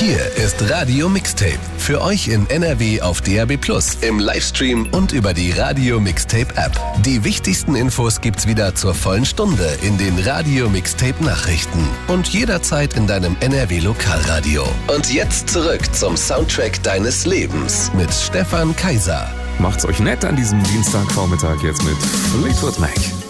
Hier ist Radio Mixtape. Für euch in NRW auf DAB+, im Livestream und über die Radio Mixtape App. Die wichtigsten Infos gibt's wieder zur vollen Stunde in den Radio Mixtape Nachrichten und jederzeit in deinem NRW Lokalradio. Und jetzt zurück zum Soundtrack deines Lebens mit Stefan Kaiser. Macht's euch nett an diesem Dienstagvormittag jetzt mit Fleetwood Mac.